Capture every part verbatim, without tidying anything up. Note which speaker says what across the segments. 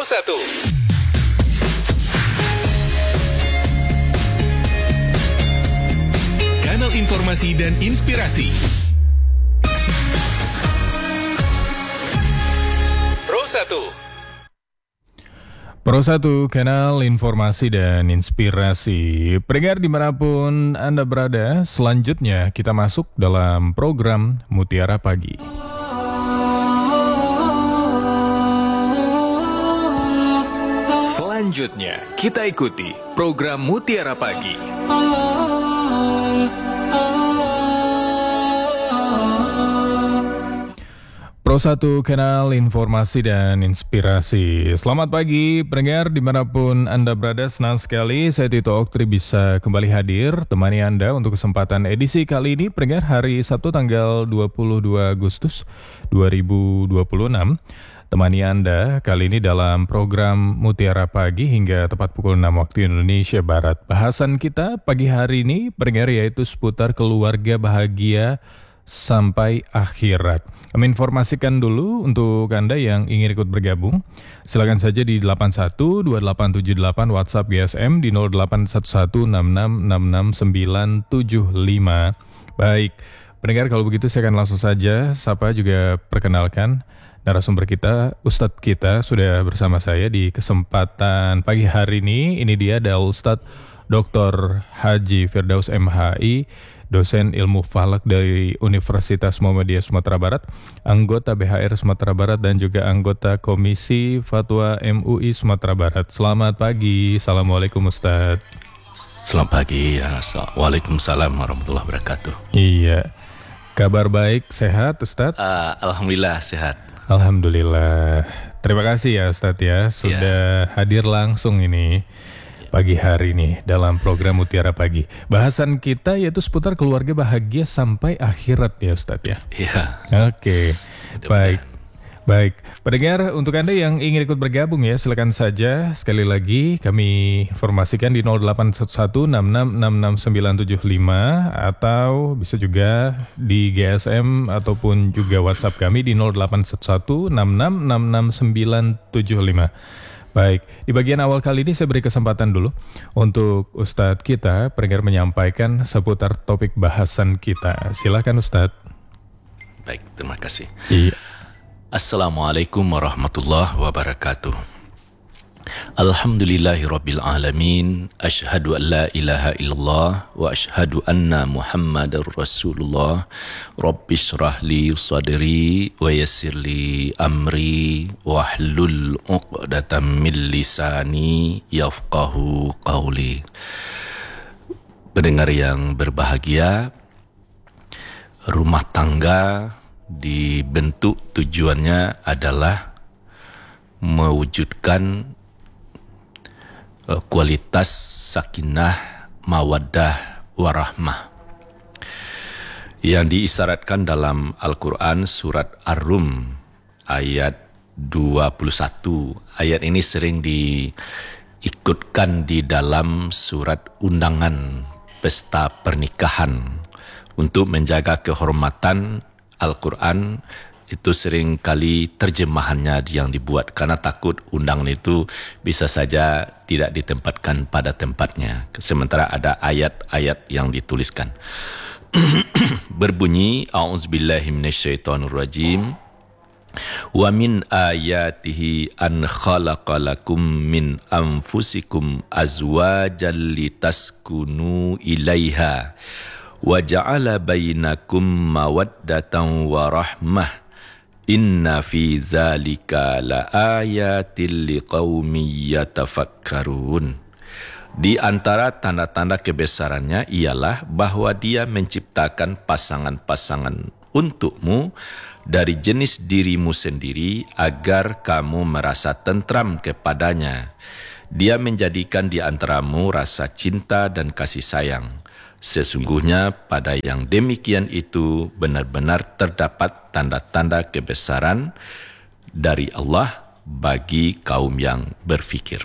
Speaker 1: Pro satu. Kanal informasi dan inspirasi. Pro satu.
Speaker 2: Pro satu, kanal informasi dan inspirasi. Pendengar dimanapun Anda berada, selanjutnya kita masuk dalam program Mutiara Pagi. Selanjutnya kita ikuti program Mutiara Pagi. Pro satu, kanal informasi dan inspirasi. Selamat pagi pendengar dimanapun Anda berada, senang sekali saya Tito Oktri bisa kembali hadir temani Anda untuk kesempatan edisi kali ini pendengar hari Sabtu tanggal dua puluh dua Agustus dua ribu dua puluh enam. Temani Anda kali ini dalam program Mutiara Pagi hingga tepat pukul enam waktu Indonesia Barat. Bahasan kita pagi hari ini pendengar yaitu seputar keluarga bahagia sampai akhirat. Kami informasikan dulu untuk Anda yang ingin ikut bergabung, silakan saja di delapan satu dua delapan tujuh delapan WhatsApp G S M di nol delapan satu satu enam enam enam enam sembilan tujuh lima. Baik, pendengar kalau begitu saya akan langsung saja sapa juga perkenalkan narasumber kita, Ustadz kita sudah bersama saya di kesempatan pagi hari ini. Ini dia adalah Ustadz Doktor Haji Firdaus M H I, dosen ilmu falak dari Universitas Muhammadiyah Sumatera Barat, anggota B H R Sumatera Barat, dan juga anggota Komisi Fatwa M U I Sumatera Barat. Selamat pagi, Assalamualaikum Ustadz.
Speaker 3: Selamat pagi, ya. Waalaikumsalam warahmatullahi wabarakatuh.
Speaker 2: Iya, kabar baik, sehat Ustadz?
Speaker 3: Uh, Alhamdulillah sehat.
Speaker 2: Alhamdulillah. Terima kasih ya Ustadz ya, sudah ya. hadir langsung ini pagi hari ini dalam program Mutiara Pagi. Bahasan kita yaitu seputar keluarga bahagia sampai akhirat ya Ustadz ya.
Speaker 3: Iya.
Speaker 2: Oke, baik. Baik, pendengar untuk Anda yang ingin ikut bergabung ya silakan saja. Sekali lagi kami informasikan di nol delapan satu satu enam enam enam enam sembilan tujuh lima atau bisa juga di G S M ataupun juga WhatsApp kami di nol delapan satu satu enam enam enam enam sembilan tujuh lima. Baik, di bagian awal kali ini saya beri kesempatan dulu untuk Ustadz kita, pendengar menyampaikan seputar topik bahasan kita. Silakan Ustadz.
Speaker 3: Baik, terima kasih.
Speaker 2: Iya.
Speaker 3: Assalamualaikum warahmatullahi wabarakatuh. Alhamdulillahirabbil alamin. Asyhadu an la ilaha illallah wa asyhadu anna Muhammadar Rasulullah. Rabbi shrah li sadri wa yassir li amri wahlul 'uqdatam min lisani yafqahu qawli. Pendengar yang berbahagia, rumah tangga dibentuk tujuannya adalah mewujudkan uh, kualitas sakinah, mawaddah, warahmah yang diisyaratkan dalam Al-Quran surat Ar-Rum ayat dua puluh satu. Ayat ini sering diikutkan di dalam surat undangan pesta pernikahan untuk menjaga kehormatan Al-Quran. Itu sering kali terjemahannya yang dibuat karena takut undangan itu bisa saja tidak ditempatkan pada tempatnya. Sementara ada ayat-ayat yang dituliskan. Berbunyi, A'udzubillahi minasyaitonirrajim. Wa min ayatihi an khalaqalakum min anfusikum azwajan litaskunu ilaiha wa ja'ala bainakum mawaddatan wa rahmah inna fi dzalika laayatil liqaumin yatafakkarun. Di antara tanda-tanda kebesarannya ialah bahwa Dia menciptakan pasangan-pasangan untukmu dari jenis dirimu sendiri agar kamu merasa tentram kepadanya. Dia menjadikan di antaramu rasa cinta dan kasih sayang. Sesungguhnya pada yang demikian itu benar-benar terdapat tanda-tanda kebesaran dari Allah bagi kaum yang berfikir.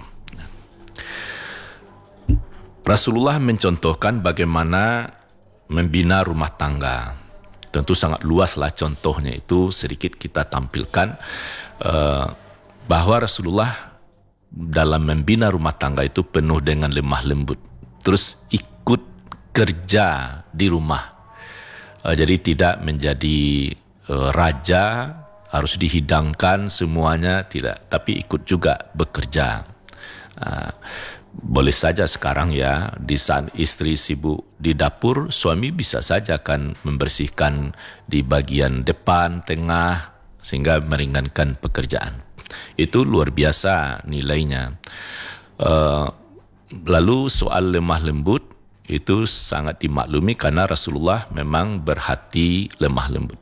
Speaker 3: Rasulullah mencontohkan bagaimana membina rumah tangga. Tentu sangat luaslah contohnya, itu sedikit kita tampilkan uh, bahwa Rasulullah dalam membina rumah tangga itu penuh dengan lemah lembut. Terus ikut kerja di rumah. Uh, jadi tidak menjadi uh, raja, harus dihidangkan semuanya, tidak. Tapi ikut juga bekerja. Uh, boleh saja sekarang ya, di saat istri sibuk di dapur, suami bisa saja kan membersihkan di bagian depan, tengah, sehingga meringankan pekerjaan. Itu luar biasa nilainya. Uh, lalu soal lemah lembut, itu sangat dimaklumi karena Rasulullah memang berhati lemah lembut.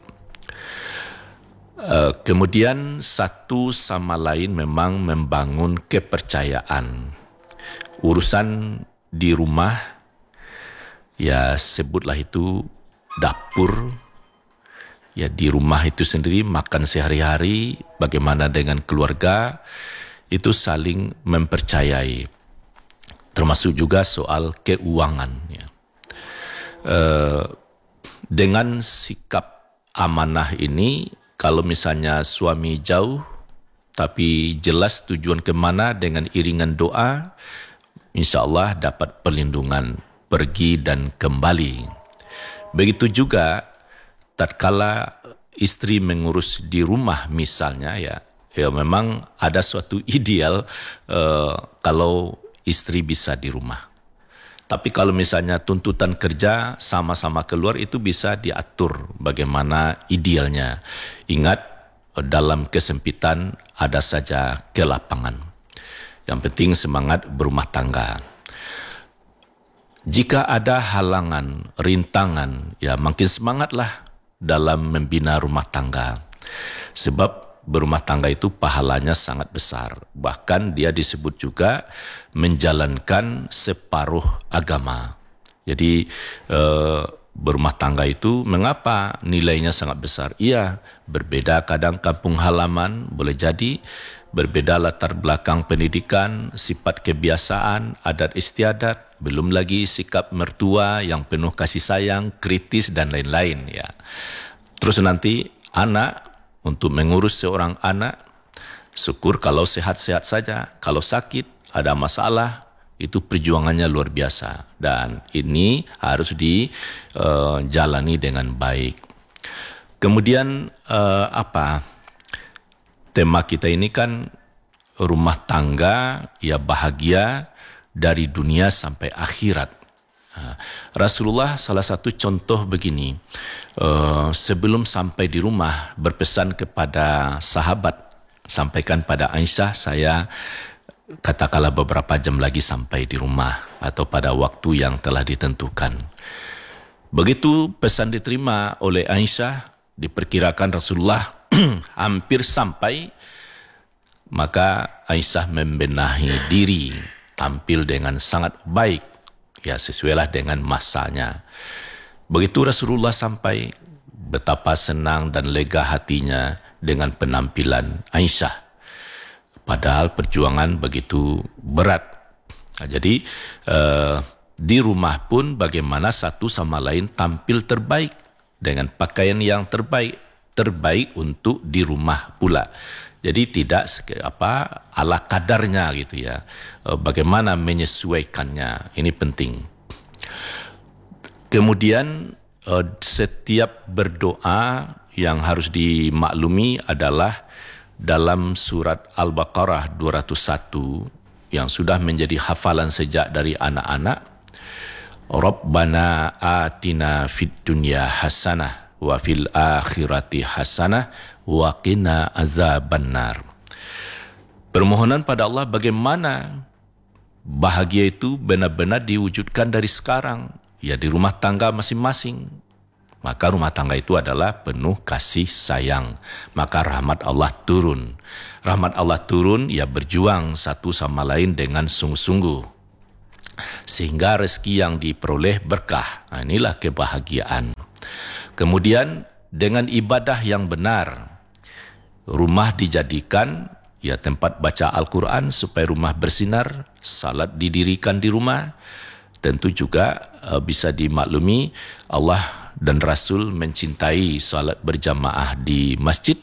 Speaker 3: Uh, kemudian satu sama lain memang membangun kepercayaan. Urusan di rumah, ya sebutlah itu dapur, ya di rumah itu sendiri makan sehari-hari, bagaimana dengan keluarga, itu saling mempercayai. Termasuk juga soal keuangan. Ya. Uh, dengan sikap amanah ini, kalau misalnya suami jauh, tapi jelas tujuan kemana dengan iringan doa, insya Allah dapat perlindungan pergi dan kembali. Begitu juga tatkala istri mengurus di rumah misalnya, ya, ya memang ada suatu ideal uh, kalau istri bisa di rumah. Tapi kalau misalnya tuntutan kerja sama-sama keluar, itu bisa diatur bagaimana idealnya. Ingat, dalam kesempitan ada saja kelapangan. Yang penting semangat berumah tangga. Jika ada halangan, rintangan, ya makin semangatlah dalam membina rumah tangga. Sebab berumah tangga itu pahalanya sangat besar. Bahkan dia disebut juga menjalankan separuh agama. Jadi eh, berumah tangga itu mengapa nilainya sangat besar? Iya, berbeda kadang kampung halaman, boleh jadi berbeda latar belakang pendidikan, sifat kebiasaan, adat istiadat, belum lagi sikap mertua yang penuh kasih sayang, kritis dan lain-lain, ya. Terus nanti anak, untuk mengurus seorang anak, syukur kalau sehat-sehat saja. Kalau sakit, ada masalah, itu perjuangannya luar biasa. Dan ini harus dijalani uh, dengan baik. Kemudian uh, apa? Tema kita ini kan rumah tangga, ya bahagia dari dunia sampai akhirat. Rasulullah salah satu contoh begini, uh, sebelum sampai di rumah berpesan kepada sahabat, sampaikan pada Aisyah, saya katakanlah beberapa jam lagi sampai di rumah atau pada waktu yang telah ditentukan. Begitu pesan diterima oleh Aisyah, diperkirakan Rasulullah hampir sampai, maka Aisyah membenahi diri, tampil dengan sangat baik, ya sesuailah dengan masanya. Begitu Rasulullah sampai, betapa senang dan lega hatinya dengan penampilan Aisyah. Padahal perjuangan begitu berat. Nah, jadi eh, di rumah pun bagaimana satu sama lain tampil terbaik dengan pakaian yang terbaik, terbaik untuk di rumah pula. Jadi tidak apa ala kadarnya gitu ya. Bagaimana menyesuaikannya, ini penting. Kemudian setiap berdoa yang harus dimaklumi adalah dalam surat Al-Baqarah dua ratus satu yang sudah menjadi hafalan sejak dari anak-anak. Rabbana atina fid dunya hasanah wa fil akhirati hasanah wa qina azabannar. Permohonan pada Allah bagaimana bahagia itu benar-benar diwujudkan dari sekarang, ya di rumah tangga masing-masing. Maka rumah tangga itu adalah penuh kasih sayang. Maka rahmat Allah turun. Rahmat Allah turun, ya berjuang satu sama lain dengan sungguh-sungguh. Sehingga rezeki yang diperoleh berkah. Nah, inilah kebahagiaan. Kemudian dengan ibadah yang benar, rumah dijadikan ya tempat baca Al-Quran supaya rumah bersinar, salat didirikan di rumah. Tentu juga uh, bisa dimaklumi Allah dan Rasul mencintai salat berjamaah di masjid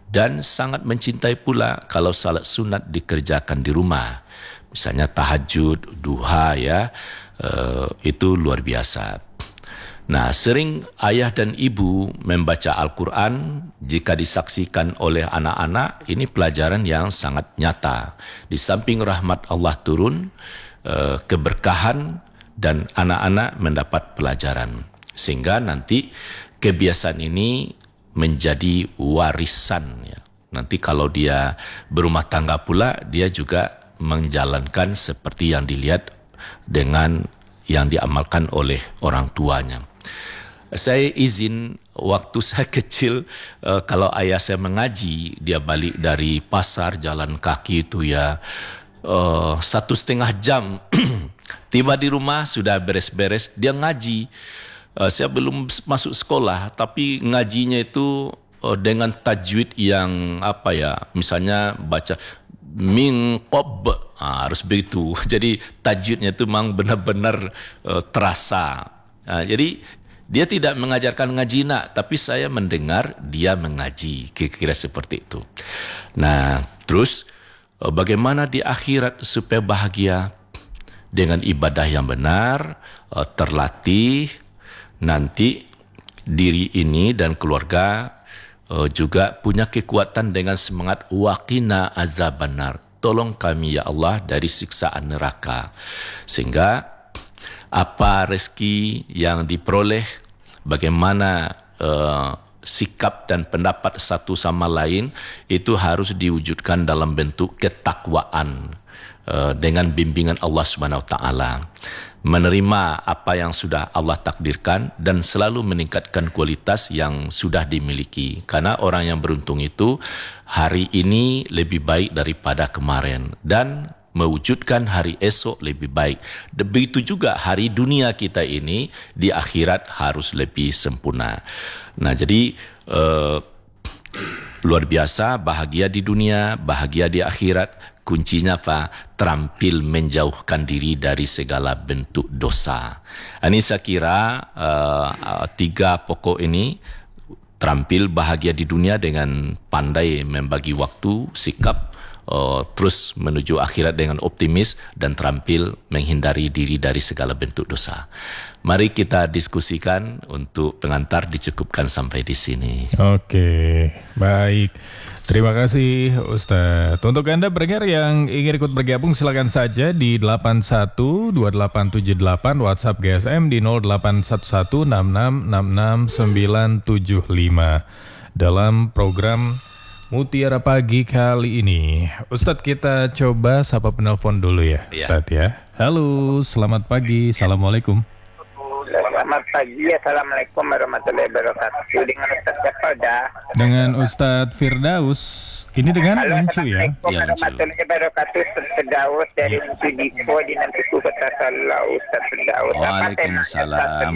Speaker 3: dan sangat mencintai pula kalau salat sunat dikerjakan di rumah. Misalnya tahajud, duha ya, uh, itu luar biasa. Nah, sering ayah dan ibu membaca Al-Quran jika disaksikan oleh anak-anak, ini pelajaran yang sangat nyata. Di samping rahmat Allah turun, uh, keberkahan dan anak-anak mendapat pelajaran. Sehingga nanti kebiasaan ini menjadi warisan. Ya. Nanti kalau dia berumah tangga pula, dia juga menjalankan seperti yang dilihat dengan yang diamalkan oleh orang tuanya. Saya izin waktu saya kecil, uh, kalau ayah saya mengaji, dia balik dari pasar jalan kaki itu ya uh, satu setengah jam. Tiba di rumah sudah beres-beres, dia ngaji. Uh, saya belum masuk sekolah, tapi ngajinya itu uh, dengan tajwid yang apa ya, misalnya baca min qob, ah, harus begitu. Jadi tajwidnya itu memang benar-benar uh, terasa. Nah, jadi dia tidak mengajarkan ngaji nak, tapi saya mendengar dia mengaji, kira-kira seperti itu. Nah, terus bagaimana di akhirat supaya bahagia dengan ibadah yang benar, terlatih, nanti diri ini dan keluarga juga punya kekuatan dengan semangat waqina azabannar. Tolong kami ya Allah dari siksaan neraka. Sehingga apa rezeki yang diperoleh, bagaimana uh, sikap dan pendapat satu sama lain, itu harus diwujudkan dalam bentuk ketakwaan uh, dengan bimbingan Allah Subhanahu Wa Taala. Menerima apa yang sudah Allah takdirkan dan selalu meningkatkan kualitas yang sudah dimiliki. Karena orang yang beruntung itu hari ini lebih baik daripada kemarin dan mewujudkan hari esok lebih baik. Begitu juga hari dunia kita ini di akhirat harus lebih sempurna. Nah, jadi uh, luar biasa, bahagia di dunia, bahagia di akhirat. Kuncinya apa? Terampil menjauhkan diri dari segala bentuk dosa. Ini saya kira uh, tiga pokok ini, terampil bahagia di dunia dengan pandai membagi waktu, sikap Uh, terus menuju akhirat dengan optimis dan terampil menghindari diri dari segala bentuk dosa. Mari kita diskusikan. Untuk pengantar dicukupkan sampai di sini.
Speaker 2: Oke, baik. Terima kasih Ustadz. Untuk Anda pendengar yang ingin ikut bergabung, silakan saja di delapan satu dua delapan tujuh delapan, WhatsApp G S M di nol delapan satu satu enam enam enam enam sembilan tujuh lima dalam program Mutiara Pagi kali ini. Ustadz, kita coba sapa penelpon dulu ya, Ustadz ya. Halo, selamat pagi. Assalamualaikum.
Speaker 4: Selamat pagi. Assalamualaikum warahmatullahi wabarakatuh. Dengan Ustadz siapa dah?
Speaker 2: Dengan Ustadz Firdaus. Ini dengan
Speaker 4: Halo,
Speaker 2: Uncu ya?
Speaker 4: Assalamualaikum warahmatullahi wabarakatuh. Ustadz Firdaus dari Uncu Dipo di Nantiku Kota Salau. Ustadz Firdaus.
Speaker 3: Waalaikumsalam.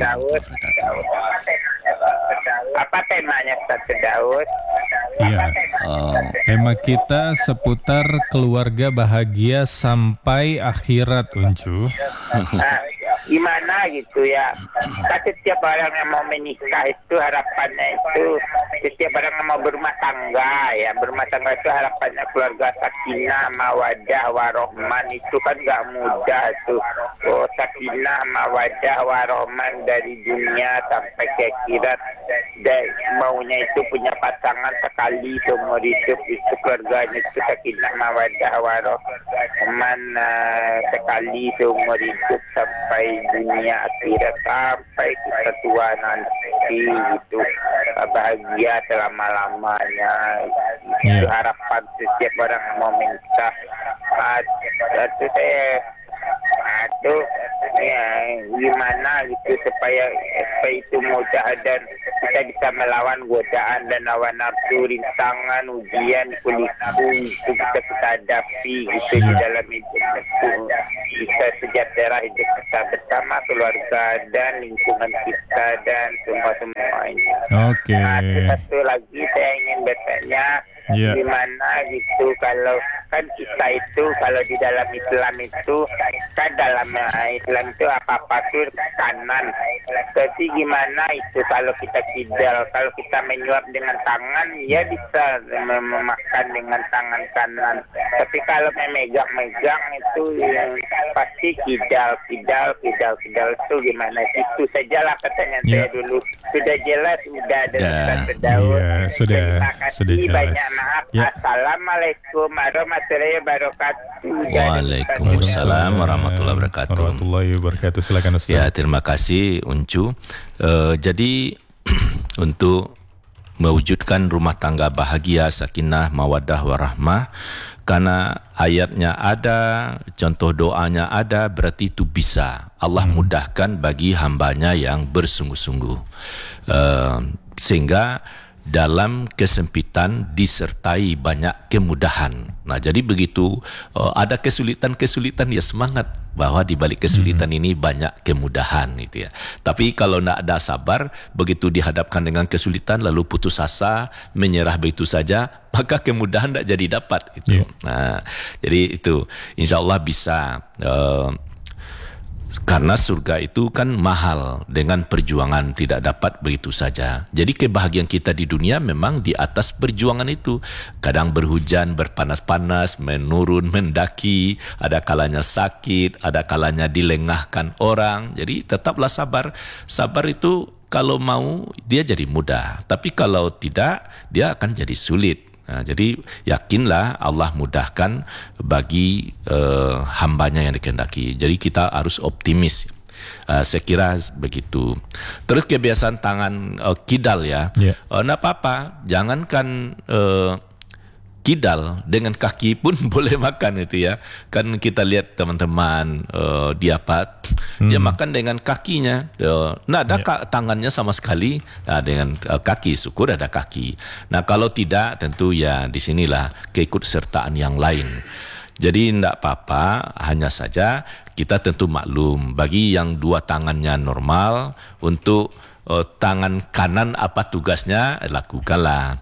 Speaker 4: Apa temanya Ustadz Firdaus?
Speaker 2: Iya.
Speaker 3: Oh.
Speaker 2: Tema kita seputar keluarga bahagia sampai akhirat, Uncu.
Speaker 4: Nah, gimana gitu ya? Kan setiap orang yang mau menikah itu harapannya itu, setiap orang yang mau berumah tangga ya, berumah tangga itu harapannya keluarga sakinah, mawadah, warohman, itu kan gak mudah tuh. Oh, sakinah, mawadah, warohman dari dunia sampai ke akhirat. Dan maunya itu punya pasangan sekali seumur hidup, itu keluarganya itu sakinah, mawadah, warohman uh, sekali seumur hidup sampai dunia akhirat, sampai kita tua nanti gitu, bahagia selama-lamanya.
Speaker 2: Yeah.
Speaker 4: Itu harapan setiap orang yang mau minta. Itu saya itu ya gimana gitu supaya supaya itu mudah dan kita bisa melawan godaan dan hawa nafsu, rintangan, ujian, kuliku itu bisa kita hadapi gitu di dalam hidup itu, bisa sejahtera hidup kita bersama keluarga dan lingkungan kita dan semua-semuanya.
Speaker 2: Oke.
Speaker 4: Nah, satu lagi saya ingin bertanya,
Speaker 2: Yeah.
Speaker 4: gimana gitu kalau kan kita itu kalau di dalam Islam itu kan dalam uh, Islam itu apa-apa tuh kanan. Tapi gimana itu kalau kita kidal, kalau kita menyuap dengan tangan, ya bisa mem- memakan dengan tangan kanan. Tapi kalau memegang-megang itu ya, pasti kidal, kidal, kidal, kidal itu gimana? Itu sajalah pertanyaan
Speaker 2: Ya.
Speaker 4: saya dulu. Sudah jelas, sudah ada
Speaker 3: Ya.
Speaker 4: Ustaz Firdaus.
Speaker 2: Iya, sudah,
Speaker 4: Terima kasih
Speaker 2: sudah jelas.
Speaker 4: banyak, maaf.
Speaker 2: Ya.
Speaker 4: Assalamualaikum warahmatullahi wabarakatuh.
Speaker 3: Waalaikumsalam warahmatullahi wabarakatuh.
Speaker 2: Warahmatullahi wabarakatuh. Silakan Ustaz.
Speaker 3: Ya, terima kasih Uncu. Uh, jadi untuk mewujudkan rumah tangga bahagia, sakinah, mawaddah, warahmah, karena ayatnya ada, contoh doanya ada, berarti itu bisa. Allah
Speaker 2: Hmm.
Speaker 3: mudahkan bagi hambanya yang bersungguh-sungguh. Uh, sehingga dalam kesempitan disertai banyak kemudahan. Nah, jadi begitu uh, ada kesulitan-kesulitan, ya semangat bahwa di balik kesulitan hmm. ini banyak kemudahan gitu ya. Tapi kalau tidak ada sabar, begitu dihadapkan dengan kesulitan lalu putus asa, menyerah begitu saja, maka kemudahan tidak jadi dapat itu.
Speaker 2: Yeah.
Speaker 3: Nah, jadi itu insya-Allah bisa. Uh, Karena surga itu kan mahal, dengan perjuangan tidak dapat begitu saja. Jadi kebahagiaan kita di dunia memang di atas perjuangan itu. Kadang berhujan, berpanas-panas, menurun, mendaki, ada kalanya sakit, ada kalanya dilengahkan orang. Jadi tetaplah sabar. Sabar itu kalau mau dia jadi mudah, tapi kalau tidak dia akan jadi sulit. Nah, jadi yakinlah Allah mudahkan bagi uh, hambanya yang dikehendaki. Jadi kita harus optimis. Uh, saya kira begitu. Terus kebiasaan tangan uh, kidal ya.
Speaker 2: Yeah.
Speaker 3: Uh, nah apa-apa, jangankan uh, kidal, dengan kaki pun boleh makan itu ya. Kan kita lihat teman-teman uh, dia apa, hmm. dia makan dengan kakinya. Uh, nah ada yeah. tangannya sama sekali. Nah, dengan uh, kaki, syukur ada kaki. Nah kalau tidak, tentu ya di sinilah keikutsertaan yang lain. Jadi tidak apa-apa, hanya saja kita tentu maklum bagi yang dua tangannya normal, untuk Uh, tangan kanan apa tugasnya, lakukanlah.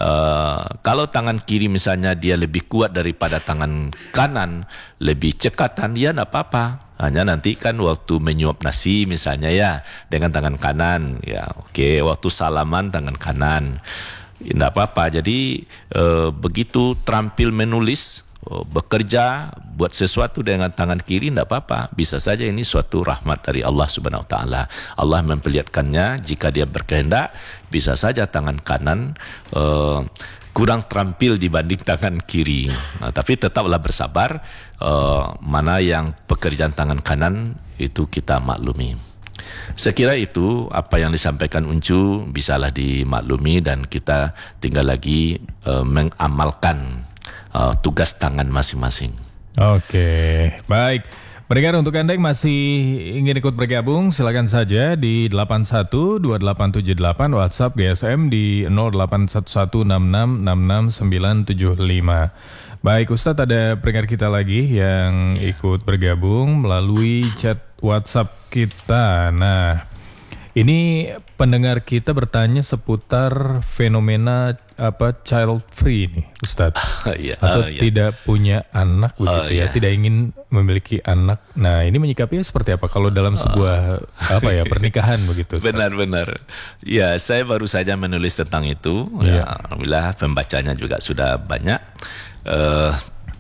Speaker 3: Uh, kalau tangan kiri misalnya dia lebih kuat daripada tangan kanan, lebih cekatan, ya tidak apa-apa. Hanya nanti kan waktu menyuap nasi misalnya ya dengan tangan kanan, ya oke. Okay. Waktu salaman tangan kanan, tidak apa-apa. Jadi uh, begitu terampil menulis, bekerja, buat sesuatu dengan tangan kiri, tidak apa-apa. Bisa saja ini suatu rahmat dari Allah Subhanahu Wa Taala. Allah memperlihatkannya, jika dia berkehendak, bisa saja tangan kanan uh, kurang terampil dibanding tangan kiri. Nah, tapi tetaplah bersabar. Uh, mana yang pekerjaan tangan kanan itu kita maklumi. Saya kira itu apa yang disampaikan Uncu bisalah dimaklumi, dan kita tinggal lagi uh, mengamalkan Uh, tugas tangan masing-masing.
Speaker 2: Oke, baik. Pendengar, untuk Anda yang masih ingin ikut bergabung, silakan saja di delapan satu dua delapan tujuh delapan, WhatsApp G S M di nol delapan satu satu enam enam enam enam sembilan tujuh lima. Baik, Ustadz, ada pendengar kita lagi yang ikut bergabung melalui chat WhatsApp kita. Nah, ini pendengar kita bertanya seputar fenomena apa child free nih, Ustadz,
Speaker 3: ya,
Speaker 2: atau
Speaker 3: uh, ya.
Speaker 2: tidak punya anak begitu
Speaker 3: uh,
Speaker 2: ya,
Speaker 3: ya.
Speaker 2: tidak ingin memiliki anak. Nah, ini menyikapinya seperti apa kalau dalam sebuah uh. apa ya pernikahan begitu, Ustadz?
Speaker 3: Benar-benar. Ya, saya baru saja menulis tentang itu.
Speaker 2: Ya.
Speaker 3: Ya, alhamdulillah pembacanya juga sudah banyak. Uh,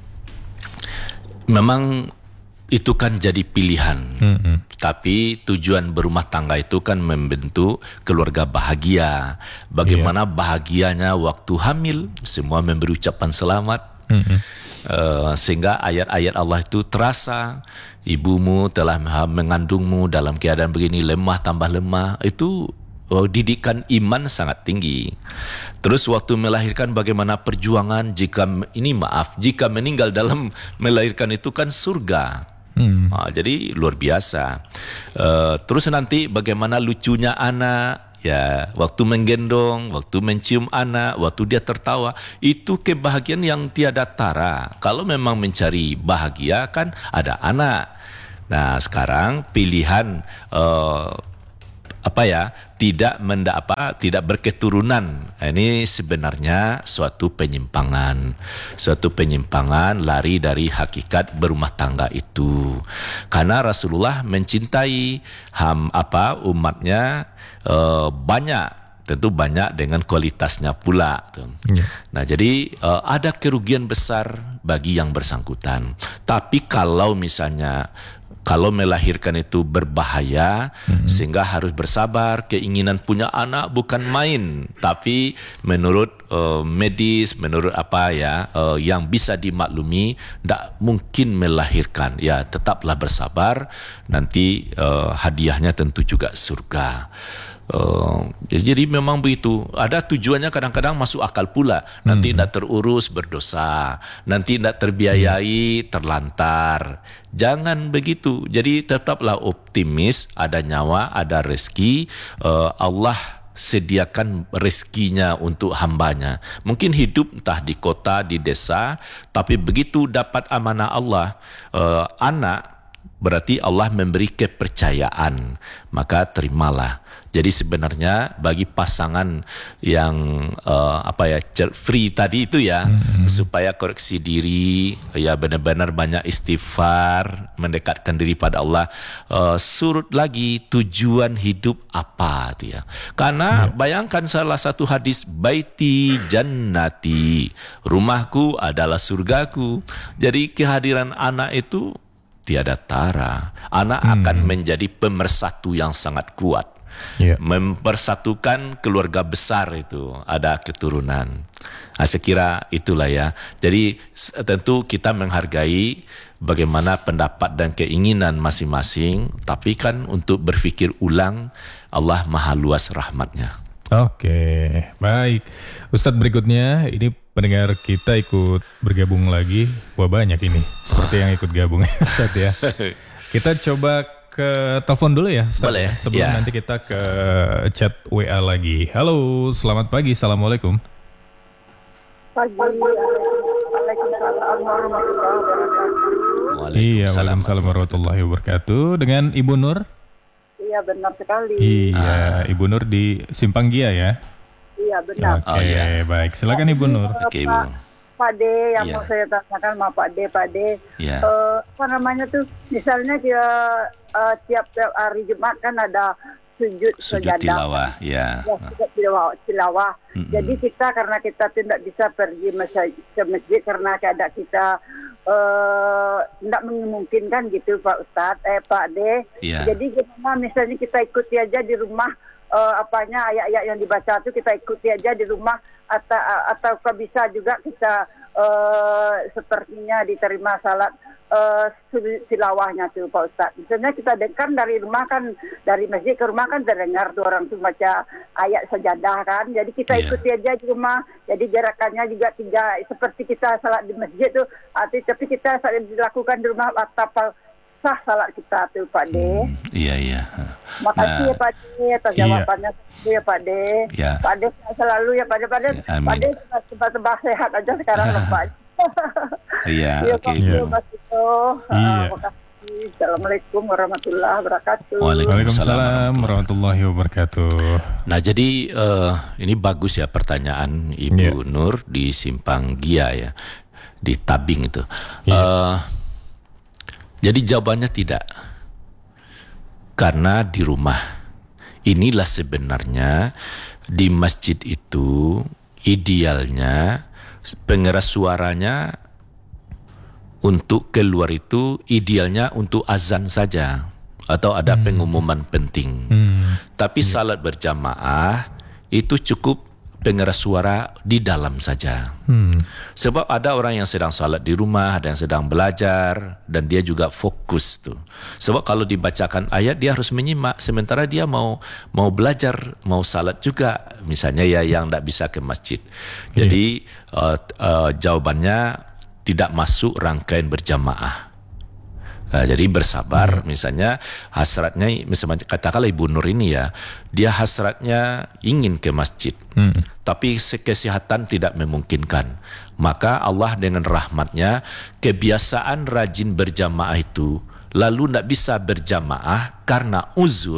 Speaker 3: memang itu kan jadi pilihan. Mm-hmm. Tapi tujuan berumah tangga itu kan membentuk keluarga bahagia. Bagaimana yeah. bahagianya waktu hamil, semua memberi ucapan selamat. Mm-hmm. Uh, sehingga ayat-ayat Allah itu terasa. Ibumu telah mengandungmu dalam keadaan begini, lemah tambah lemah. Itu oh, didikan iman sangat tinggi. Terus waktu melahirkan bagaimana perjuangan, jika ini maaf, jika meninggal dalam melahirkan itu kan surga. Hmm. Nah, jadi luar biasa. Uh, terus nanti bagaimana lucunya anak, ya, waktu menggendong, waktu mencium anak, waktu dia tertawa, itu kebahagiaan yang tiada tara. Kalau memang mencari bahagia kan ada anak. Nah, sekarang pilihan uh, apa ya, tidak menda apa, tidak berketurunan. Ini sebenarnya suatu penyimpangan. Suatu penyimpangan lari dari hakikat berumah tangga itu. Karena Rasulullah mencintai ham apa umatnya uh, banyak. Tentu banyak dengan kualitasnya pula. Ya. Nah, jadi uh, ada kerugian besar bagi yang bersangkutan. Tapi kalau misalnya kalau melahirkan itu berbahaya, mm-hmm. sehingga harus bersabar, keinginan punya anak bukan main, tapi menurut uh, medis, menurut apa ya, uh, yang bisa dimaklumi, tidak mungkin melahirkan. Ya, tetaplah bersabar. Nanti uh, hadiahnya tentu juga surga. Uh, jadi memang begitu. Ada tujuannya kadang-kadang masuk akal pula. Nanti tidak hmm. terurus berdosa, nanti tidak terbiayai terlantar. Jangan begitu. Jadi tetaplah optimis. Ada nyawa, ada rezeki. Uh, Allah sediakan rezekinya untuk hambanya. Mungkin hidup entah di kota, di desa, tapi begitu dapat amanah Allah, uh, anak, berarti Allah memberi kepercayaan, maka terimalah. Jadi sebenarnya bagi pasangan yang uh, apa ya free tadi itu ya, mm-hmm. supaya koreksi diri, ya benar-benar banyak istighfar, mendekatkan diri pada Allah. Uh, surut lagi tujuan hidup apa itu ya? Karena yeah. bayangkan salah satu hadis, baiti jannati, rumahku adalah surgaku. Jadi kehadiran anak itu tiada tara. Anak hmm. akan menjadi pemersatu yang sangat kuat. Yeah. Mempersatukan keluarga besar itu, ada keturunan. Nah, saya kira itulah ya. Jadi tentu kita menghargai bagaimana pendapat dan keinginan masing-masing, tapi kan untuk berfikir ulang, Allah maha luas rahmatnya.
Speaker 2: Oke, baik. Ustadz, berikutnya ini pendengar kita ikut bergabung lagi. Wah, banyak ini seperti yang ikut gabung Ustadz ya. Kita coba ke telepon dulu ya Ustadz.
Speaker 3: Boleh,
Speaker 2: sebelum
Speaker 3: ya.
Speaker 2: Nanti kita ke chat W A lagi. Halo, selamat pagi. Assalamualaikum.
Speaker 5: Pagi. Waalaikumsalam warahmatullahi wabarakatuh.
Speaker 2: Iya, waalaikumsalam warahmatullahi wabarakatuh. Dengan Ibu Nur?
Speaker 5: Iya, benar sekali.
Speaker 2: Iya, ah. Ibu Nur di Simpang Gia ya?
Speaker 5: Iya, benar.
Speaker 2: Oke, okay, oh, iya. Baik. Silakan Ibu Nur.
Speaker 5: Oke, okay, Ibu. Pak D, yang yeah. mau saya tanyakan sama Pak D, Pak D, yeah. uh, apa namanya tuh, misalnya dia uh, tiap-tiap hari Jumat kan ada sujud
Speaker 3: sujud tilawah, ya.
Speaker 5: ya sujud tilawah. tilawah. Mm-hmm. Jadi kita karena kita tidak bisa pergi masjid, ke masjid karena keadaan kita uh, tidak memungkinkan gitu Pak Ustadz, eh Pak D. Yeah. Jadi gimana misalnya kita ikuti aja di rumah. Uh, apanya ayat-ayat yang dibaca itu kita ikuti aja di rumah atau atau bisa juga kita uh, sepertinya diterima salat uh, tilawahnya tuh Pak Ustadz. Misalnya kita dengar dari rumah kan, dari masjid ke rumah kan terdengar tuh orang tuh baca ayat sajadah kan. Jadi kita yeah. ikuti aja di rumah. Jadi gerakannya juga tiga seperti kita salat di masjid tuh. Arti, tapi kita dilakukan di rumah atau sah salat kita tuh Pak D. Hmm,
Speaker 3: iya iya.
Speaker 5: Makasih nah, ya Pak D atas jawabannya iya. ya Pak D.
Speaker 3: Ya.
Speaker 5: Pak D selalu ya Pak D. Pak D,
Speaker 3: ya,
Speaker 5: Pak D sebab-sebab sehat aja sekarang Pak.
Speaker 3: Iya.
Speaker 5: Oke. Iya. Makasih. Assalamualaikum warahmatullahi wabarakatuh.
Speaker 2: Waalaikumsalam warahmatullahi wabarakatuh.
Speaker 3: Nah jadi uh, ini bagus ya pertanyaan Ibu yeah. Nur di Simpang Gia ya, di Tabing itu. Yeah. Uh, Jadi jawabannya tidak. Karena di rumah. Inilah sebenarnya di masjid itu idealnya pengeras suaranya untuk keluar itu idealnya untuk azan saja. Atau ada hmm. pengumuman penting. Hmm. Tapi salat berjamaah itu cukup pengeras suara di dalam saja. Hmm. Sebab ada orang yang sedang salat di rumah, ada yang sedang belajar, dan dia juga fokus tuh. Sebab kalau dibacakan ayat dia harus menyimak, sementara dia mau mau belajar, mau salat juga. Misalnya ya yang tidak bisa ke masjid. Yeah. Jadi uh, uh, jawabannya tidak masuk rangkaian berjamaah. Nah, jadi bersabar, hmm. misalnya hasratnya, misalnya katakanlah Ibu Nur ini ya, dia hasratnya ingin ke masjid, hmm. tapi kesehatan tidak memungkinkan. Maka Allah dengan rahmatnya, kebiasaan rajin berjamaah itu, lalu tidak bisa berjamaah karena uzur,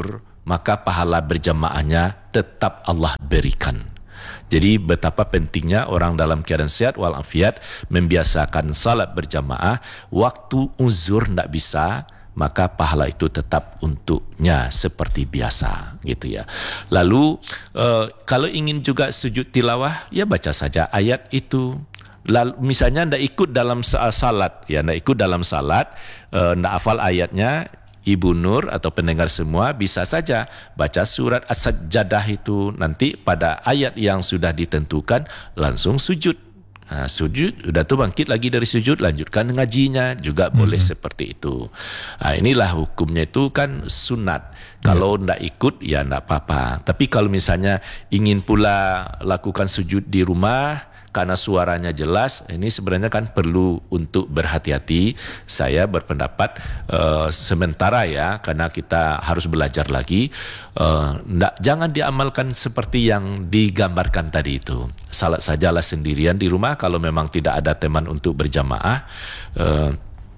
Speaker 3: maka pahala berjamaahnya tetap Allah berikan. Jadi betapa pentingnya orang dalam keadaan sehat walafiat membiasakan salat berjamaah. Waktu uzur tidak bisa, maka pahala itu tetap untuknya seperti biasa, gitu ya. Lalu uh, kalau ingin juga sujud tilawah, ya baca saja ayat itu. Lalu, misalnya ndak ikut dalam salat, ya ndak ikut dalam salat, uh, ndak hafal ayatnya, Ibu Nur atau pendengar semua bisa saja baca surat As-Sajdah itu, nanti pada ayat yang sudah ditentukan langsung sujud. Nah, sujud, udah tuh bangkit lagi dari sujud, lanjutkan ngajinya juga hmm. boleh seperti itu. Nah, inilah hukumnya itu kan sunat. Kalau ndak ikut ya ndak apa-apa. Tapi kalau misalnya ingin pula lakukan sujud di rumah karena suaranya jelas, ini sebenarnya kan perlu untuk berhati-hati. Saya berpendapat uh, sementara ya, karena kita harus belajar lagi, uh, ndak, jangan diamalkan seperti yang digambarkan tadi itu. Salat sajalah sendirian di rumah kalau memang tidak ada teman untuk berjamaah. Uh,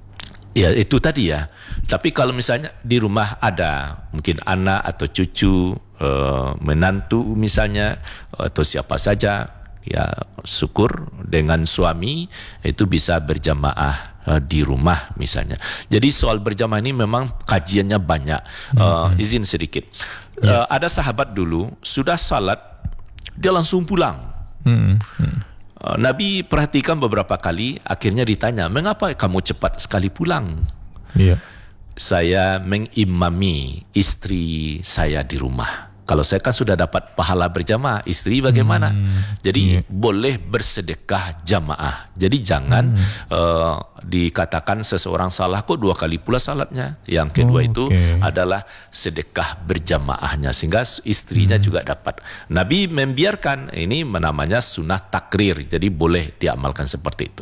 Speaker 3: Ya itu tadi ya. Tapi kalau misalnya di rumah ada mungkin anak atau cucu, uh, menantu misalnya, atau siapa saja, ya syukur dengan suami itu bisa berjamaah uh, di rumah misalnya. Jadi soal berjamaah ini memang kajiannya banyak. Uh, mm-hmm. Izin sedikit. Uh, ada sahabat dulu sudah salat dia langsung pulang. Mm-hmm. Nabi perhatikan beberapa kali, akhirnya ditanya, mengapa kamu cepat sekali pulang? Iya. Saya mengimami istri saya di rumah. Kalau saya kan sudah dapat pahala berjamaah, istri bagaimana? Hmm, Jadi iya. boleh bersedekah jamaah. Jadi jangan hmm. uh, dikatakan seseorang salah kok dua kali pula salatnya. Yang kedua oh, itu okay. adalah sedekah berjamaahnya sehingga istrinya hmm. juga dapat. Nabi membiarkan, ini namanya sunnah takrir. Jadi boleh diamalkan seperti itu.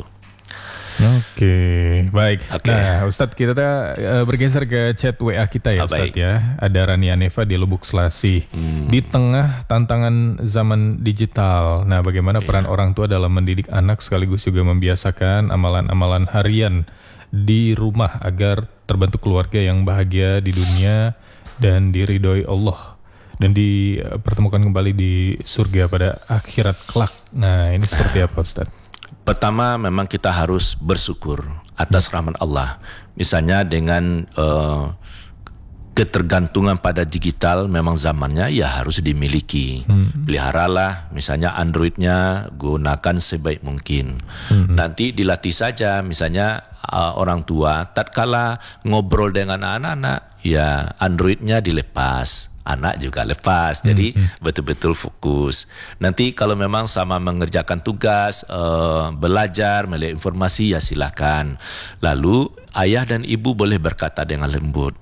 Speaker 3: Oke, baik. Okay.
Speaker 2: Nah, Ustadz, kita uh, bergeser ke chat W A kita ya, oh, Ustadz ya. Ada Rania Neva di Lubuk Selasi. Hmm. Di tengah tantangan zaman digital, nah bagaimana yeah. peran orang tua dalam mendidik anak sekaligus juga membiasakan amalan-amalan harian di rumah agar terbentuk keluarga yang bahagia di dunia dan diridhoi Allah dan dipertemukan kembali di surga pada akhirat kelak. Nah, ini seperti apa, Ustadz?
Speaker 3: Pertama, memang kita harus bersyukur atas rahmat Allah. Misalnya dengan uh, ketergantungan pada digital, memang zamannya ya harus dimiliki. Hmm. Peliharalah, misalnya Androidnya gunakan sebaik mungkin. Hmm. Nanti dilatih saja, misalnya uh, orang tua tatkala ngobrol dengan anak-anak, ya Androidnya dilepas. Anak juga lepas, jadi hmm. betul-betul fokus. Nanti kalau memang sama mengerjakan tugas, uh, belajar, melihat informasi, ya silakan. Lalu ayah dan ibu boleh berkata dengan lembut,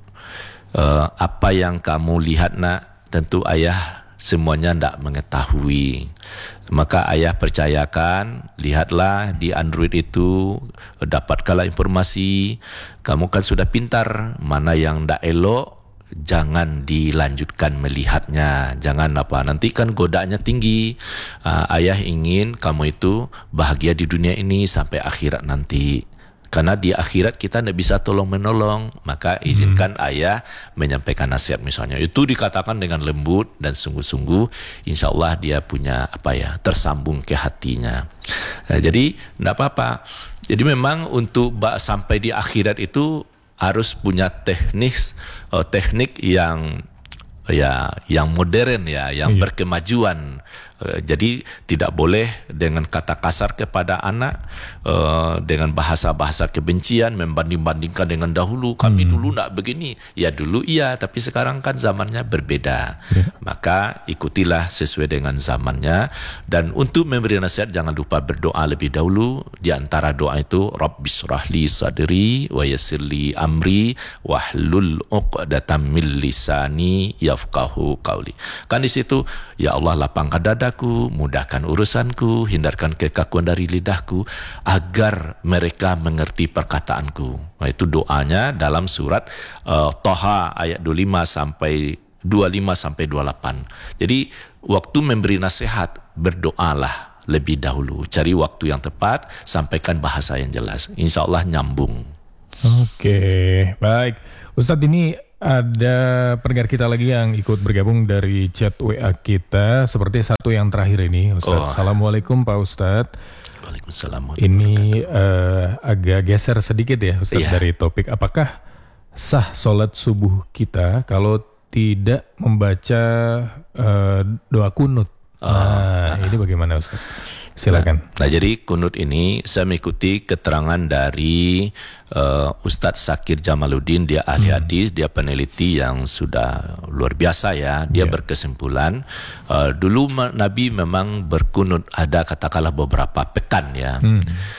Speaker 3: uh, apa yang kamu lihat nak, tentu ayah semuanya tidak mengetahui. Maka ayah percayakan, lihatlah di Android itu, dapatkanlah informasi. Kamu kan sudah pintar, mana yang tidak elok, jangan dilanjutkan melihatnya, jangan apa, nanti kan godaannya tinggi. uh, ayah ingin kamu itu bahagia di dunia ini sampai akhirat nanti, karena di akhirat kita tidak bisa tolong menolong. Maka izinkan hmm. ayah menyampaikan nasihat misalnya, itu dikatakan dengan lembut dan sungguh-sungguh, insya Allah dia punya apa ya, tersambung ke hatinya. Nah, jadi tidak apa-apa. Jadi memang untuk sampai di akhirat itu harus punya teknik uh, teknik yang ya yang modern ya, yang iya. berkemajuan. Uh, jadi tidak boleh dengan kata kasar kepada anak, uh, dengan bahasa-bahasa kebencian, membanding-bandingkan dengan dahulu. Kami hmm. dulu nak begini, ya dulu iya, tapi sekarang kan zamannya berbeda. Yeah. Maka ikutilah sesuai dengan zamannya. Dan untuk memberi nasihat, jangan lupa berdoa lebih dahulu. Di antara doa itu, Rabbishrahli sadri wa yassirli amri wahlul uqdatam min lisani yafqahu qauli. Kan di situ, ya Allah lapangkan dadaku, mudahkan urusanku, hindarkan kekakuan dari lidahku, agar mereka mengerti perkataanku. Nah, itu doanya dalam surat uh, Toha ayat dua puluh lima sampai dua puluh lima sampai dua puluh delapan. Jadi waktu memberi nasihat, berdoalah lebih dahulu, cari waktu yang tepat, sampaikan bahasa yang jelas, insya Allah nyambung.
Speaker 2: Oke, baik Ustadz, ini ada pendengar kita lagi yang ikut bergabung dari chat W A kita, seperti satu yang terakhir ini, Ustadz.
Speaker 3: Oh.
Speaker 2: Assalamualaikum Pak Ustadz.
Speaker 3: Waalaikumsalam.
Speaker 2: Ini uh, agak geser sedikit ya Ustadz,
Speaker 3: Iya.
Speaker 2: dari topik. Apakah sah sholat subuh kita kalau tidak membaca uh, doa kunut?
Speaker 3: Oh.
Speaker 2: Nah, ini bagaimana Ustadz? Silakan.
Speaker 3: Nah, nah, jadi kunut ini saya mengikuti keterangan dari uh, Ustadz Sakir Jamaluddin, dia ahli
Speaker 2: Hmm.
Speaker 3: hadis, dia peneliti yang sudah luar biasa ya. Dia
Speaker 2: Yeah.
Speaker 3: berkesimpulan uh, dulu ma- Nabi memang berkunut ada katakanlah beberapa pekan ya.
Speaker 2: Hmm.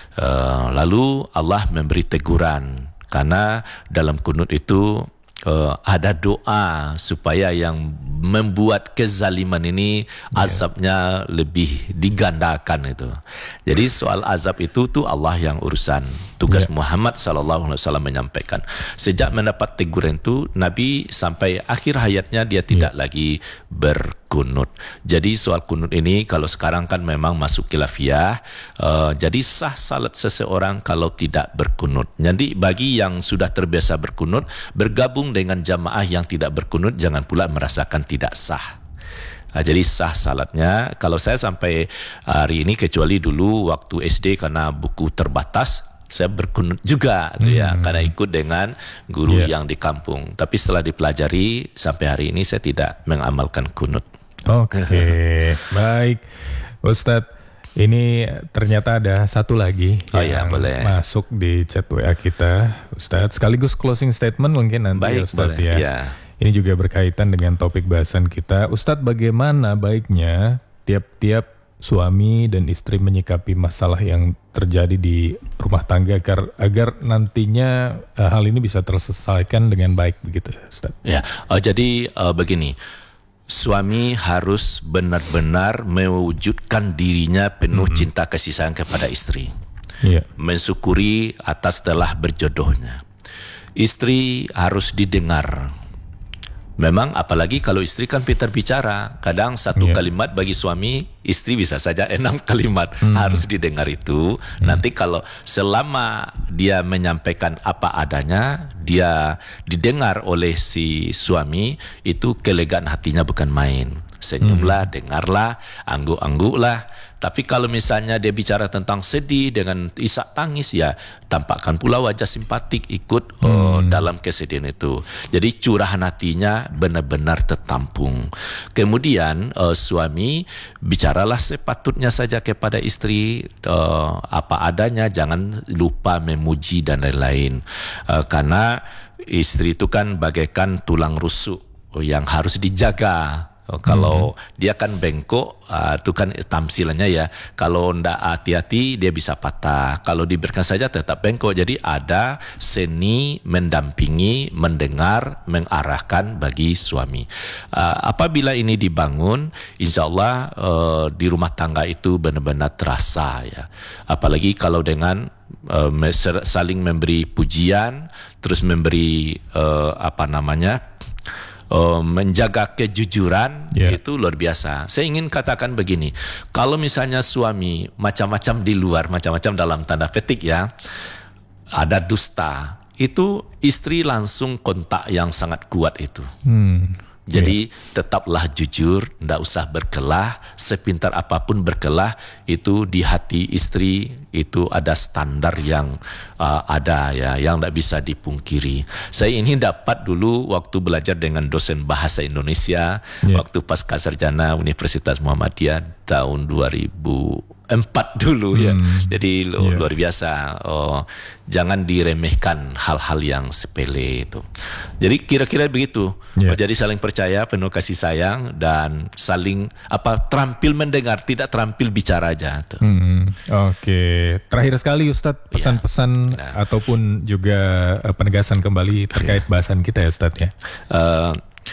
Speaker 3: Uh, lalu Allah memberi teguran karena dalam kunut itu Uh, ada doa supaya yang membuat kezaliman ini azabnya lebih digandakan itu. Jadi soal azab itu tuh Allah yang urusan. Tugas
Speaker 2: Yeah.
Speaker 3: Muhammad sallallahu alaihi wasallam menyampaikan. Sejak mendapat teguran itu Nabi sampai akhir hayatnya dia tidak lagi berkunut. Jadi soal kunut ini kalau sekarang kan memang masuk khilafiyah. Uh, jadi sah salat seseorang kalau tidak berkunut. Jadi bagi yang sudah terbiasa berkunut, bergabung dengan jamaah yang tidak berkunut, jangan pula merasakan tidak sah. Nah, jadi sah salatnya. Kalau saya sampai hari ini, kecuali dulu waktu S D karena buku terbatas, saya berkunut juga tuh ya,
Speaker 2: Hmm.
Speaker 3: karena ikut dengan guru
Speaker 2: Yeah.
Speaker 3: yang di kampung. Tapi setelah dipelajari sampai hari ini saya tidak mengamalkan kunut.
Speaker 2: Oke, baik Ustadz. Ini ternyata ada satu lagi
Speaker 3: Oh ya,
Speaker 2: yang
Speaker 3: boleh.
Speaker 2: masuk di chat W A kita, Ustadz. Sekaligus closing statement mungkin nanti
Speaker 3: Baik,
Speaker 2: Ustadz
Speaker 3: boleh.
Speaker 2: ya.
Speaker 3: Ya.
Speaker 2: Ini juga berkaitan dengan topik bahasan kita. Ustadz, bagaimana baiknya tiap-tiap suami dan istri menyikapi masalah yang terjadi di rumah tangga agar, agar nantinya uh, hal ini bisa terselesaikan dengan baik begitu, Ustadz?
Speaker 3: Ya, uh, jadi uh, begini. Suami harus benar-benar mewujudkan dirinya penuh
Speaker 2: Mm-hmm.
Speaker 3: cinta kasih sayang kepada istri.
Speaker 2: Iya.
Speaker 3: Mensyukuri atas telah berjodohnya. Istri harus didengar. Memang apalagi kalau istri kan pintar bicara. Kadang satu
Speaker 2: Yeah.
Speaker 3: kalimat bagi suami, istri bisa saja enam kalimat.
Speaker 2: Hmm.
Speaker 3: Harus didengar itu. Nanti kalau selama dia menyampaikan apa adanya, dia didengar oleh si suami, itu kelegaan hatinya bukan main. Senyumlah, dengarlah, angguk-angguklah. Tapi kalau misalnya dia bicara tentang sedih dengan isak tangis, ya tampakkan pula wajah simpatik ikut oh, dalam kesedihan itu. Jadi curahan hatinya benar-benar tertampung. Kemudian uh, suami bicaralah sepatutnya saja kepada istri, uh, apa adanya, jangan lupa memuji dan lain-lain. Uh, karena istri itu kan bagaikan tulang rusuk yang harus dijaga. Oh, kalau mm-hmm. dia kan bengkok, uh, itu kan tamsilannya ya. Kalau ndak hati-hati dia bisa patah. Kalau diberikan saja tetap bengkok. Jadi ada seni mendampingi, mendengar, mengarahkan bagi suami. Uh, apabila ini dibangun, insya Allah uh, di rumah tangga itu benar-benar terasa ya. Apalagi kalau dengan uh, saling memberi pujian, terus memberi uh, apa namanya? Uh, menjaga kejujuran, yeah. Itu luar biasa. Saya ingin katakan begini, kalau misalnya suami macam-macam di luar, macam-macam dalam tanda petik ya, ada dusta, itu istri langsung kontak yang sangat kuat itu. Hmm. Jadi yeah. tetaplah jujur, tidak usah berkelah, sepintar apapun berkelah, itu di hati istri itu ada standar yang uh, ada ya, yang tidak bisa dipungkiri. Saya ini dapat dulu waktu belajar dengan dosen bahasa Indonesia, yeah. waktu pasca sarjana Universitas Muhammadiyah tahun dua ribu empat dulu ya. Hmm. Jadi lu, yeah. luar biasa. Oh, jangan diremehkan hal-hal yang sepele itu. Jadi kira-kira begitu. Yeah. Oh, jadi saling percaya, penuh kasih sayang, dan saling apa terampil mendengar, tidak terampil bicara aja.
Speaker 2: Hmm. Oke. Okay. Terakhir sekali Ustadz, pesan-pesan yeah. nah. ataupun juga uh, penegasan kembali terkait yeah. bahasan kita ya Ustadz ya.
Speaker 3: Uh,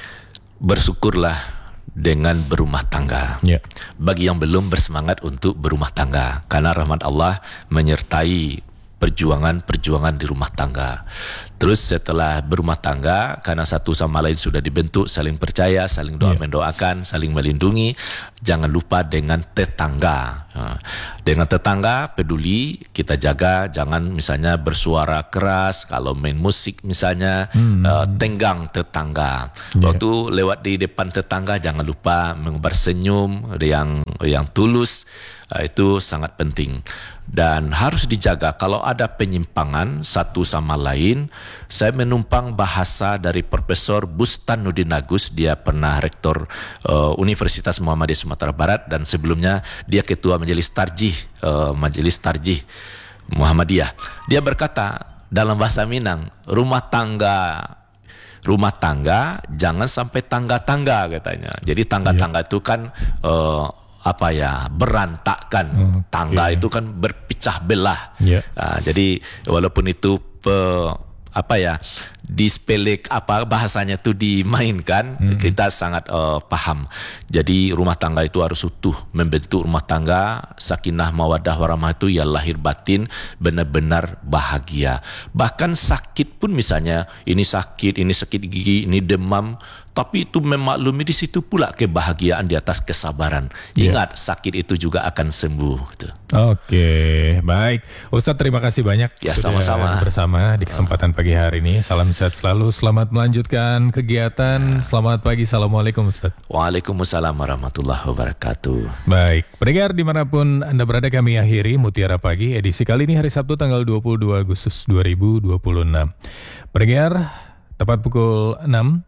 Speaker 3: bersyukurlah dengan berumah tangga. Yeah. Bagi yang belum bersemangat untuk berumah tangga, karena rahmat Allah menyertai perjuangan-perjuangan di rumah tangga. Terus setelah berumah tangga, karena satu sama lain sudah dibentuk, saling percaya, saling doa
Speaker 2: Yeah.
Speaker 3: mendoakan, saling melindungi. Jangan lupa dengan tetangga. Dengan tetangga peduli, kita jaga, jangan misalnya bersuara keras, kalau main musik misalnya, hmm. uh, tenggang tetangga.
Speaker 2: Yeah.
Speaker 3: Waktu lewat di depan tetangga, jangan lupa mengubar senyum yang yang tulus. Uh, itu sangat penting. Dan harus dijaga kalau ada penyimpangan satu sama lain. Saya menumpang bahasa dari Profesor Bustanuddin Agus. Dia pernah rektor uh, Universitas Muhammadiyah Sumatera Barat, dan sebelumnya dia ketua Majelis Tarjih uh, Majelis Tarjih Muhammadiyah. Dia berkata dalam bahasa Minang, rumah tangga rumah tangga jangan sampai tangga-tangga katanya. Jadi tangga-tangga itu kan uh, apa ya, berantakan.
Speaker 2: Okay.
Speaker 3: Tangga itu kan berpecah belah.
Speaker 2: Yeah.
Speaker 3: Nah, jadi walaupun itu pe, apa ya, dispelek apa bahasanya itu dimainkan, mm-hmm. kita sangat uh, paham. Jadi rumah tangga itu harus utuh, membentuk rumah tangga sakinah mawaddah warahmah itu ya lahir batin benar-benar bahagia. Bahkan sakit pun misalnya ini sakit, ini sakit gigi, ini demam, tapi itu memaklumi di situ pula kebahagiaan di atas kesabaran.
Speaker 2: Yeah.
Speaker 3: Ingat, sakit itu juga akan sembuh. Gitu.
Speaker 2: Oke, baik. Ustadz, terima kasih banyak
Speaker 3: Ya,
Speaker 2: sudah
Speaker 3: sama-sama.
Speaker 2: bersama di kesempatan pagi hari ini. Salam sehat selalu, selamat melanjutkan kegiatan. Selamat pagi, Assalamualaikum Ustadz.
Speaker 3: Waalaikumsalam warahmatullahi wabarakatuh.
Speaker 2: Baik, pendengar dimanapun Anda berada, kami akhiri Mutiara Pagi edisi kali ini hari Sabtu tanggal dua puluh dua Agustus dua ribu dua puluh enam. Pendengar, tepat pukul enam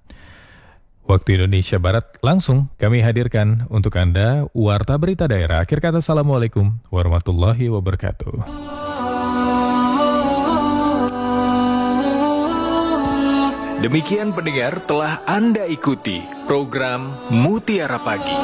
Speaker 2: waktu Indonesia Barat, langsung kami hadirkan untuk Anda Warta Berita Daerah. Akhir kata, Assalamualaikum warahmatullahi wabarakatuh.
Speaker 1: Demikian pendengar, telah Anda ikuti program Mutiara Pagi.